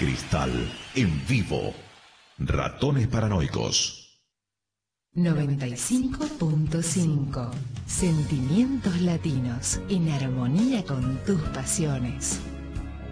Cristal en vivo. Ratones Paranoicos. 95.5. Sentimientos latinos en armonía con tus pasiones.